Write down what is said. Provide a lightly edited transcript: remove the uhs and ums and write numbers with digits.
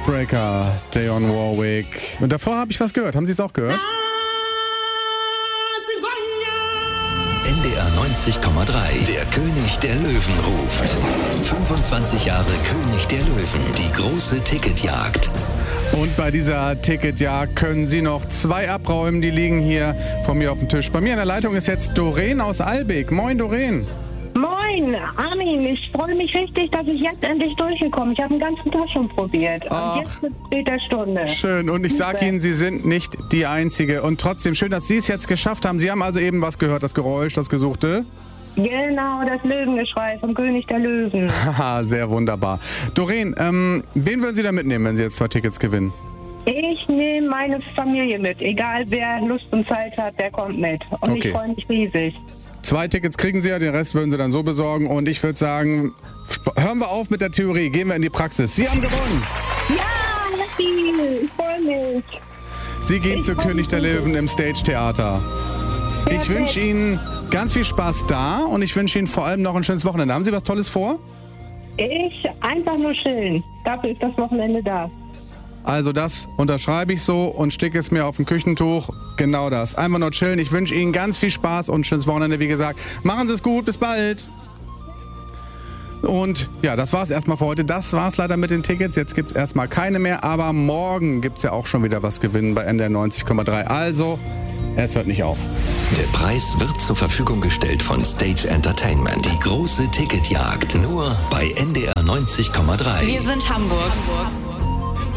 Heartbreaker, Dionne Warwick. Und davor habe ich was gehört. Haben Sie es auch gehört? NDR 90,3. Der König der Löwen ruft. 25 Jahre König der Löwen. Die große Ticketjagd. Und bei dieser Ticketjagd können Sie noch 2 abräumen. Die liegen hier vor mir auf dem Tisch. Bei mir in der Leitung ist jetzt Doreen aus Albeck. Moin, Doreen. Moin, Armin. Ich freue mich richtig, dass ich jetzt endlich durchgekommen bin. Ich habe den ganzen Tag schon probiert. Ach. Und jetzt mit später Stunde. Schön. Und ich sage Ihnen, Sie sind nicht die Einzige. Und trotzdem schön, dass Sie es jetzt geschafft haben. Sie haben also eben was gehört, das Geräusch, das Gesuchte. Genau, das Löwengeschrei vom König der Löwen. Haha, sehr wunderbar. Doreen, wen würden Sie da mitnehmen, wenn Sie jetzt 2 Tickets gewinnen? Ich nehme meine Familie mit. Egal, wer Lust und Zeit hat, der kommt mit. Und Okay. ich freue mich riesig. 2 Tickets kriegen Sie ja, den Rest würden Sie dann so besorgen. Und ich würde sagen, hören wir auf mit der Theorie, gehen wir in die Praxis. Sie haben gewonnen. Ja, Happy, ich freue mich. Sie gehen zu König der Löwen im Stage-Theater. Ich wünsche Ihnen ganz viel Spaß da und ich wünsche Ihnen vor allem noch ein schönes Wochenende. Haben Sie was Tolles vor? Ich einfach nur chillen. Dafür ist das Wochenende da. Also das unterschreibe ich so und sticke es mir auf ein Küchentuch. Genau das. Einfach nur chillen. Ich wünsche Ihnen ganz viel Spaß und ein schönes Wochenende, wie gesagt. Machen Sie es gut. Bis bald. Und ja, das war's erstmal für heute. Das war's leider mit den Tickets. Jetzt gibt's erstmal keine mehr. Aber morgen gibt's ja auch schon wieder was gewinnen bei NDR 90,3. Also, es hört nicht auf. Der Preis wird zur Verfügung gestellt von Stage Entertainment. Die große Ticketjagd. Nur bei NDR 90,3. Wir sind Hamburg.